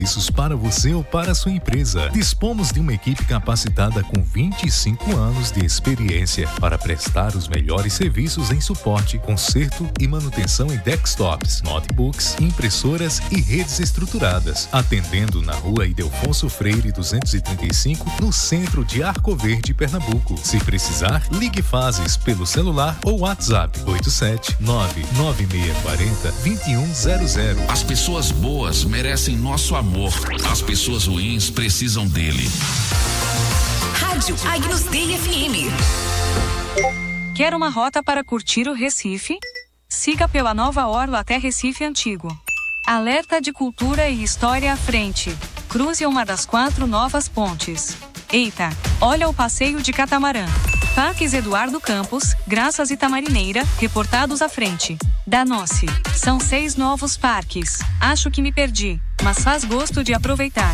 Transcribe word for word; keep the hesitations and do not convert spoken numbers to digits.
Serviços para você ou para a sua empresa. Dispomos de uma equipe capacitada com vinte e cinco anos de experiência para prestar os melhores serviços em suporte, conserto e manutenção em desktops, notebooks, impressoras e redes estruturadas. Atendendo na rua Ildefonso Freire duzentos e trinta e cinco, no centro de Arco Verde, Pernambuco. Se precisar, ligue Fases pelo celular ou WhatsApp oito sete nove nove seis quatro zero dois um zero zero. As pessoas boas merecem nosso amor. As pessoas ruins precisam dele. Rádio Agnus Dei F M. Quer uma rota para curtir o Recife? Siga pela Nova Orla até Recife Antigo. Alerta de cultura e história à frente. Cruze uma das quatro novas pontes. Eita, olha o passeio de catamarã. Parques Eduardo Campos, Graças e Tamarineira, reportados à frente. Danossi. São seis novos parques. Acho que me perdi, mas faz gosto de aproveitar.